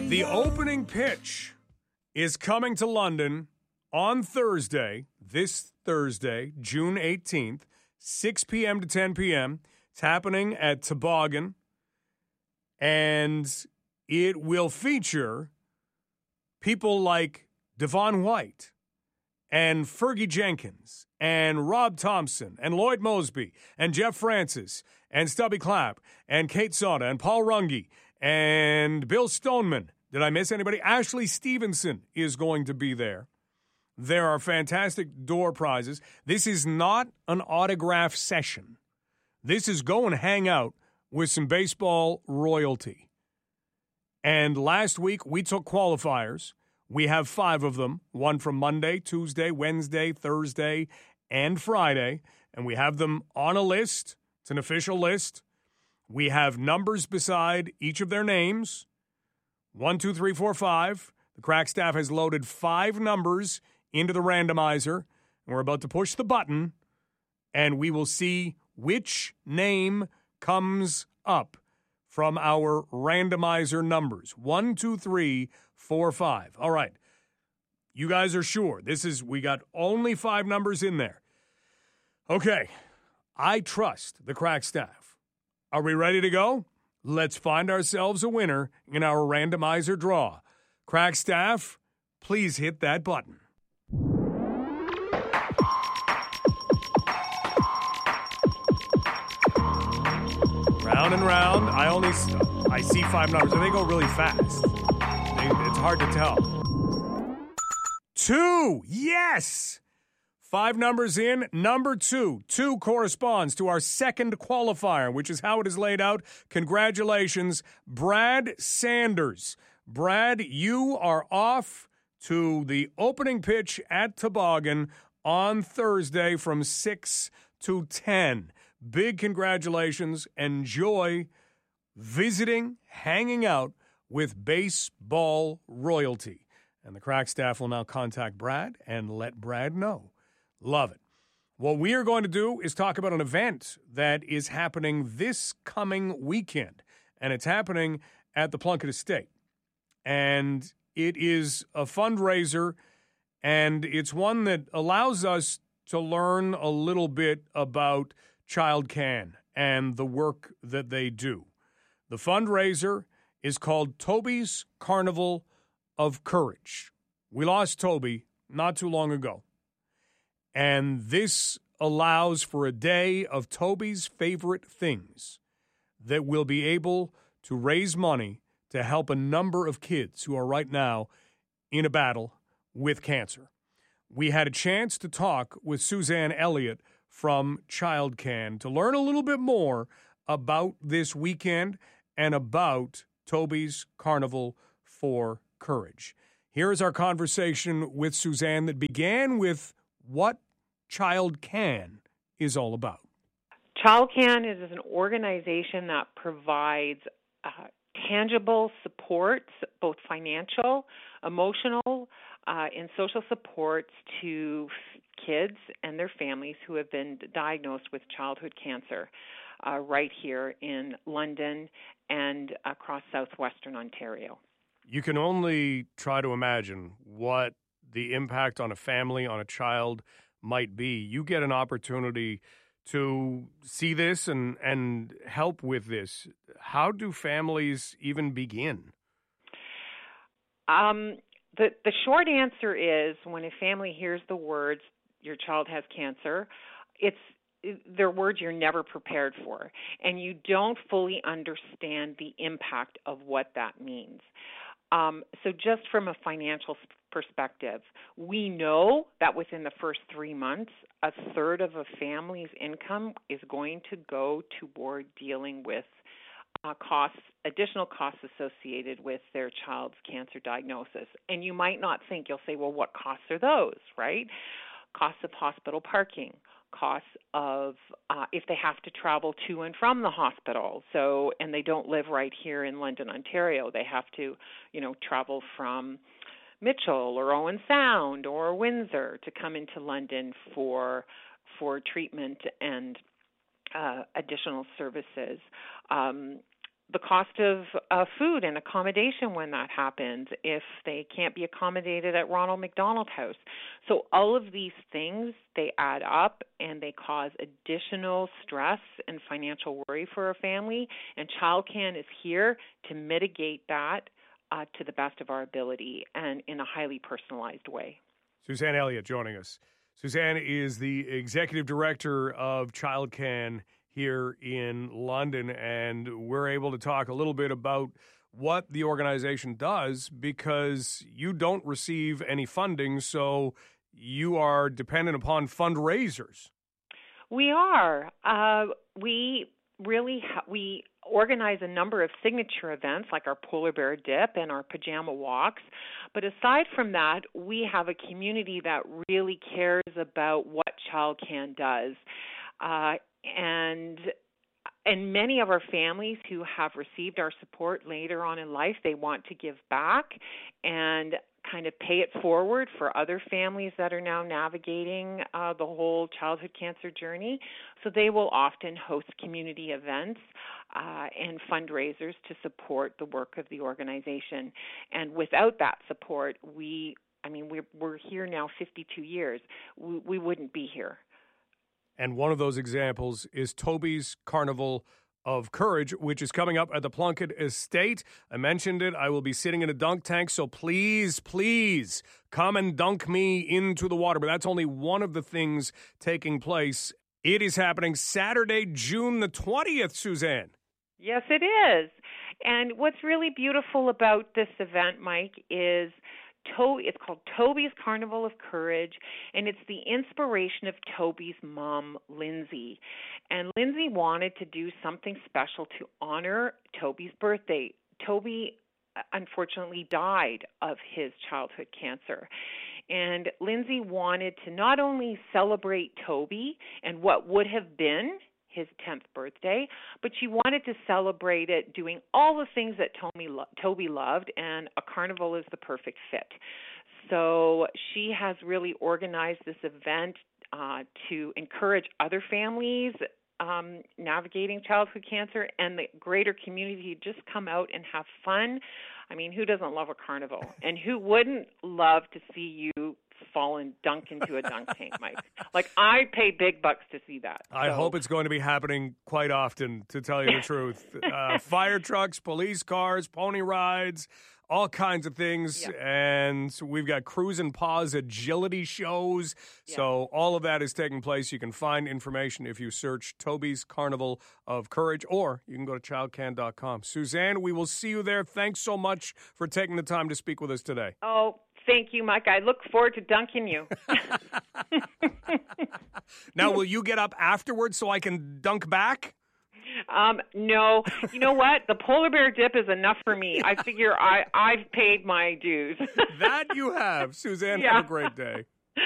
The opening pitch is coming to London on Thursday, this Thursday, June 18th, 6 p.m. to 10 p.m. It's happening at Toboggan, and it will feature people like Devon White and Fergie Jenkins and Rob Thompson and Lloyd Mosby and Jeff Francis and Stubby Clapp and Kate Sauter and Paul Runge and Bill Stoneman. Did I miss anybody? Ashley Stevenson is going to be there. There are fantastic door prizes. This is not an autograph session. This is go and hang out with some baseball royalty. And last week, we took qualifiers. We have 5 of them, one from Monday, Tuesday, Wednesday, Thursday, and Friday. And we have them on a list. It's an official list. We have numbers beside each of their names. 1, 2, 3, 4, 5. The Crack staff has loaded 5 numbers into the randomizer. And we're about to push the button, and we will see which name comes up from our randomizer numbers. 1, 2, 3, 4, 5. All right. You guys are sure. We got only 5 numbers in there. Okay. I trust the Crack staff. Are we ready to go? Let's find ourselves a winner in our randomizer draw. Crack staff, please hit that button. Round and round. I see 5 numbers, and they go really fast. It's hard to tell. 2, yes! 5 numbers in. Number 2. 2 corresponds to our second qualifier, which is how it is laid out. Congratulations, Brad Sanders. Brad, you are off to the opening pitch at Toboggan on Thursday from 6 to 10. Big congratulations. Enjoy visiting, hanging out with baseball royalty. And the Crack staff will now contact Brad and let Brad know. Love it. What we are going to do is talk about an event that is happening this coming weekend, and it's happening at the Plunkett Estate. And it is a fundraiser, and it's one that allows us to learn a little bit about Child Can and the work that they do. The fundraiser is called Toby's Carnival of Courage. We lost Toby not too long ago. And this allows for a day of Toby's favorite things that will be able to raise money to help a number of kids who are right now in a battle with cancer. We had a chance to talk with Suzanne Elliott from Child Can to learn a little bit more about this weekend and about Toby's Carnival for Courage. Here is our conversation with Suzanne that began with what Child Can is all about. Child Can is an organization that provides tangible supports, both financial, emotional, and social supports to kids and their families who have been diagnosed with childhood cancer right here in London and across southwestern Ontario. You can only try to imagine what the impact on a family, on a child might be. You get an opportunity to see this and help with this. How do families even begin? The short answer is when a family hears the words, your child has cancer, they're words you're never prepared for, and you don't fully understand the impact of what that means. So just from a financial perspective, we know that within the first 3 months, 1/3 of a family's income is going to go toward dealing with additional costs associated with their child's cancer diagnosis. And you might not think, you'll say, well, what costs are those, right? Costs of hospital parking, costs of if they have to travel to and from the hospital. So, and they don't live right here in London, Ontario. They have to, travel from Mitchell or Owen Sound or Windsor to come into London for treatment and additional services. the cost of food and accommodation when that happens, if they can't be accommodated at Ronald McDonald House. So all of these things, they add up and they cause additional stress and financial worry for a family. And ChildCan is here to mitigate that to the best of our ability and in a highly personalized way. Suzanne Elliott joining us. Suzanne is the executive director of ChildCan here in London, and we're able to talk a little bit about what the organization does because you don't receive any funding, so you are dependent upon fundraisers. We are. We organize a number of signature events like our Polar Bear Dip and our Pajama Walks. But aside from that, we have a community that really cares about what ChildCan does. And many of our families who have received our support later on in life, they want to give back and kind of pay it forward for other families that are now navigating the whole childhood cancer journey. So they will often host community events and fundraisers to support the work of the organization. And without that support, we're here now 52 years. We wouldn't be here. And one of those examples is Toby's Carnival of Courage, which is coming up at the Plunkett Estate. I mentioned it. I will be sitting in a dunk tank, so please, please come and dunk me into the water. But that's only one of the things taking place. It is happening Saturday, June the 20th, Suzanne. Yes, it is. And what's really beautiful about this event, Mike, is it's called Toby's Carnival of Courage, and it's the inspiration of Toby's mom, Lindsay. And Lindsay wanted to do something special to honor Toby's birthday. Toby, unfortunately, died of his childhood cancer. And Lindsay wanted to not only celebrate Toby and what would have been his 10th birthday, but she wanted to celebrate it doing all the things that Toby loved, and a carnival is the perfect fit. So she has really organized this event to encourage other families navigating childhood cancer and the greater community to just come out and have fun. I mean, who doesn't love a carnival? And who wouldn't love to see you fall and dunk into a dunk tank, Mike? Like, I pay big bucks to see that. I hope it's going to be happening quite often, to tell you the truth. Fire trucks, police cars, pony rides, all kinds of things. Yeah. And we've got Cruise and Pause agility shows. Yeah. So all of that is taking place. You can find information if you search Toby's Carnival of Courage, or you can go to childcan.com. Suzanne, we will see you there. Thanks so much for taking the time to speak with us today. Oh, thank you, Mike. I look forward to dunking you. Now, will you get up afterwards so I can dunk back? No. You know what? The Polar Bear Dip is enough for me. I figure I've paid my dues. That you have. Suzanne, have a great day.